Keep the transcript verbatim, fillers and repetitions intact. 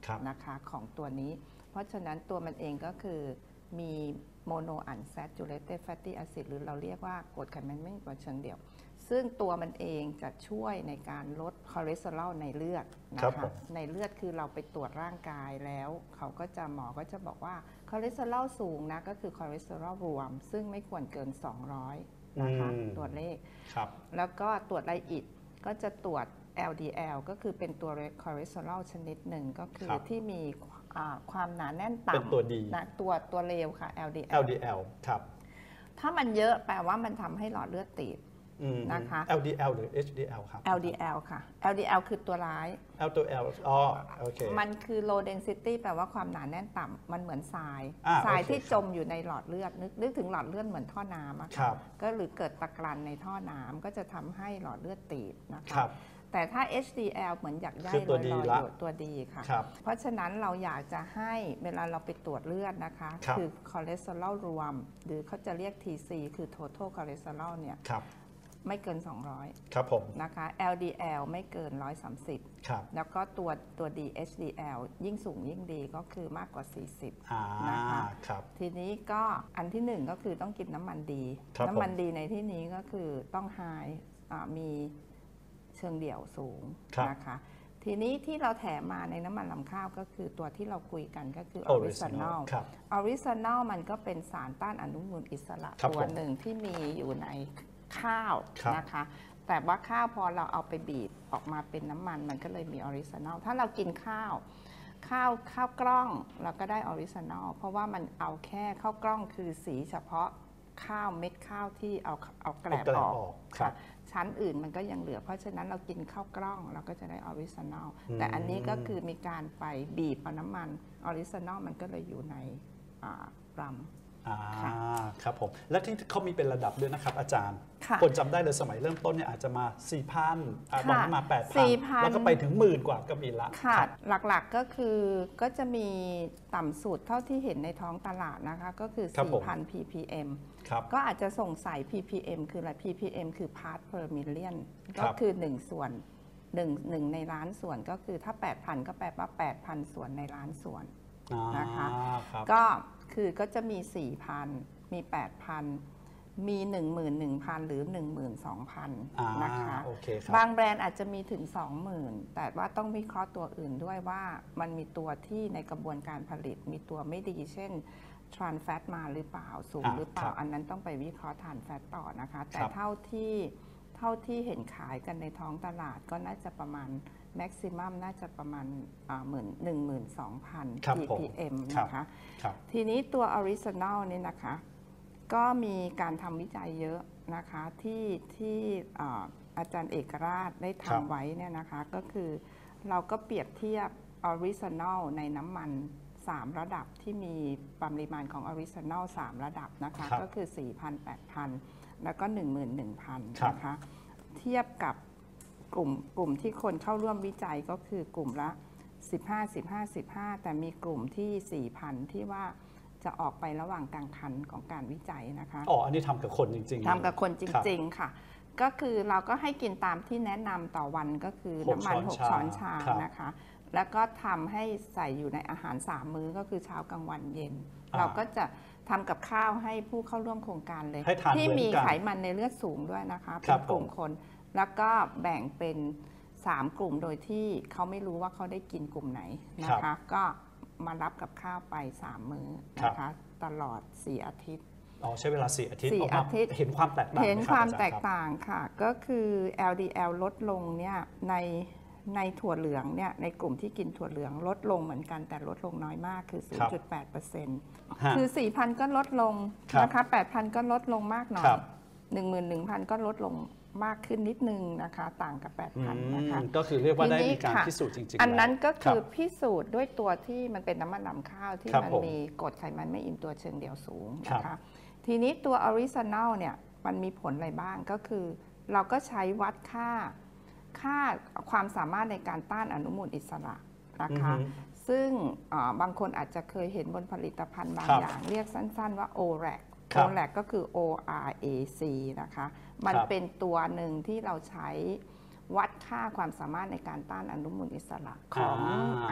นะคะของตัวนี้เพราะฉะนั้นตัวมันเองก็คือมีโมโนอันแซจูเรตเต แฟตตี้แอซิดหรือเราเรียกว่ากรดไขมันไม่อิ่มตัวเชิงเดี่ยวซึ่งตัวมันเองจะช่วยในการลดคอเลสเตอรอลในเลือดนะคะในเลือดคือเราไปตรวจร่างกายแล้วเขาก็จะหมอก็จะบอกว่าคอเลสเตอรอลสูงนะก็คือคอเลสเตอรอลรวมซึ่งไม่ควรเกินสองร้อยนะคะตัวเลขแล้วก็ตรวจไลอิดก็จะตรวจ แอล ดี แอล ก็คือเป็นตัวคอเลสเตอรอลชนิดหนึ่งก็คือที่มีความหนาแน่นต่ำเป็นตัวดีนะตัวตัวเลวค่ะ แอล ดี แอลแอล ดี แอล ครับถ้ามันเยอะแปลว่ามันทำให้หลอดเลือดตีบนะคะแอล ดี แอล หรือ เอช ดี แอล ครับแอล ดี แอล ค่ะ แอล ดี แอล คือตัวร้าย L ตัว L อ๋อโอเคมันคือ low density แปลว่าความหนาแน่นต่ำมันเหมือนทรายทรายที่จมอยู่ในหลอดเลือดนึกนึกถึงหลอดเลือดเหมือนท่อน้ำอะค่ะก็หรือเกิดตะกรันในท่อน้ำก็จะทำให้หลอดเลือดตีบนะคะแต่ถ้า เอช ดี แอล เหมือนอยากได้ลอยๆอยู่ตัวดีค่ะเพราะฉะนั้นเราอยากจะให้เวลาเราไปตรวจเลือดนะคะคือคอเลสเตอรอลรวมหรือเขาจะเรียก ที ซี คือ total cholesterol เนี่ยไม่เกินสองร้อยครับผมนะคะ แอล ดี แอล ไม่เกินหนึ่งร้อยสามสิบครับแล้วก็ตัวตัว ดี เอช ดี แอล ยิ่งสูงยิ่งดีก็คือมากกว่าสี่สิบนะคะครับทีนี้ก็อันที่หนึ่งก็คือต้องกินน้ำมันดีน้ำมันดีในที่นี้ก็คือต้องไฮมีเชิงเดี่ยวสูงนะคะทีนี้ที่เราแถมมาในน้ำมันลำข้าวก็คือตัวที่เราคุยกันก็คือออริซานอลออริซานอลมันก็เป็นสารต้านอนุมูลอิสระตัวหนึ่งที่มีอยู่ในข้าวนะคะแต่ว่าข้าวพอเราเอาไปบีบออกมาเป็นน้ำมันมันก็เลยมีออริจินอลถ้าเรากินข้าวข้าวข้าวกล้องเราก็ได้ออริจินอลเพราะว่ามันเอาแค่ข้าวกล้องคือสีเฉพาะข้าวเม็ดข้าวที่เอาเอาแกลบออกค่ะชั้นอื่นมันก็ยังเหลือเพราะฉะนั้นเรากินข้าวกล้องเราก็จะได้ออริจินอลแต่อันนี้ก็คือมีการไปบีบเอาน้ำมันออริจินอลมันก็เลยอยู่ในรัมอ่าครับผมและที่เขามีเป็นระดับด้วยนะครับอาจารย์คนจำได้เลยสมัยเริ่มต้นเนี่ยอาจจะมา สี่พัน ตอนนั้นมา แปดพัน แล้วก็ไปถึงหมื่นกว่าก็มีละค่ะหลักๆก็คือก็จะมีต่ำสุดเท่าที่เห็นในท้องตลาดนะคะก็คือ สี่พัน พี พี เอ็ม ก็อาจจะส่งใส่ พี พี เอ็ม คืออะไร พี พี เอ็ม คือ part per million ก็คือหนึ่งส่วนหนึ่ง หนึ่งในล้านส่วนก็คือถ้า แปดพัน ก็แปลว่า แปดพัน ส่วนในล้านส่วนนะคะก็คือก็จะมี สี่พัน มี แปดพัน มี หนึ่งหมื่นหนึ่งพัน หรือ หนึ่งหมื่นสองพัน นะคะบางแบรนด์อาจจะมีถึง สองหมื่น แต่ว่าต้องวิเคราะห์ตัวอื่นด้วยว่ามันมีตัวที่ในกระบวนการผลิตมีตัวไม่ดีเช่น ทรานส์แฟตมาหรือเปล่าสูงหรือเปล่าอันนั้นต้องไปวิเคราะห์ทรานส์แฟตต่อนะคะแต่เท่าที่เท่าที่เห็นขายกันในท้องตลาดก็น่าจะประมาณแม็กซิมัมน่าจะประมาณหมื่นหนึ่งหมื่นสองพัน พี พี เอ็ม นะคะทีนี้ตัวออริจินอลนี่นะคะก็มีการทำวิจัยเยอะนะคะที่ที่อาจารย์เอกราชได้ทำไว้เนี่ยนะคะก็คือเราก็เปรียบเทียบออริจินอลในน้ำมันสามระดับที่มีปริมาณของออริจินอลสามระดับนะคะก็คือ สี่พัน แปดพัน แล้วก็ หนึ่งหมื่นหนึ่งพัน นะคะเทียบกับกลุ่มกลุ่มที่คนเข้าร่วมวิจัยก็คือกลุ่มละสิบห้า สิบห้า สิบห้าแต่มีกลุ่มที่ สี่พัน ที่ว่าจะออกไประหว่างกลางคันของการวิจัยนะคะอ๋ออันนี้ทำกับคนจริงๆทำกับคนจริงๆค่ะก็คือเราก็ให้กินตามที่แนะนำต่อวันก็คือน้ำมันหกช้อนชานะคะแล้วก็ทำให้ใส่อยู่ในอาหารสามมื้อก็คือเช้ากลางวันเย็นเราก็จะทำกับข้าวให้ผู้เข้าร่วมโครงการเลยที่มีไขมันในเลือดสูงด้วยนะคะเป็นกลุ่มคนแล้วก็แบ่งเป็นสามกลุ่มโดยที่เขาไม่รู้ว่าเขาได้กินกลุ่มไหนนะคะก็มารับกับข้าวไปสามมื้อนะคะตลอดสี่อาทิตย์อ๋อใช้เวลาสี่อาทิตย์สี่อาทิตย์เห็นความแตกต่างเห็นความแตกต่างค่ะก็คือ แอล ดี แอล ลดลงเนี่ยในในถั่วเหลืองเนี่ยในกลุ่มที่กินถั่วเหลืองลดลงเหมือนกันแต่ลดลงน้อยมากคือ ศูนย์จุดแปดเปอร์เซ็นต์ คือ สี่พัน ก็ลดลงนะคะ แปดพัน ก็ลดลงมากหน่อย หนึ่งหมื่นหนึ่งพัน ก็ลดลงมากขึ้นนิดนึงนะคะต่างกับ แปดพัน นะคะก็คือเรียกว่าได้มีการพิสูจน์จริงๆอันนั้นก็คือพิสูจน์ด้วยตัวที่มันเป็นน้ำมันลำข้าวที่มันมีกรดไขมันไม่อิ่มตัวเชิงเดี่ยวสูงนะคะทีนี้ตัวออริจินอลเนี่ยมันมีผลอะไรบ้างก็คือเราก็ใช้วัดค่าค่าความสามารถในการต้านอนุมูลอิสระนะคะซึ่งบางคนอาจจะเคยเห็นบนผลิตภัณฑ์บางอย่างเรียกสั้นๆว่า โอ แรค โอ แรค ก็คือ โอ อาร์ เอ ซี นะคะมันเป็นตัวหนึ่งที่เราใช้วัดค่าความสามารถในการต้านอนุมูลอิสระของ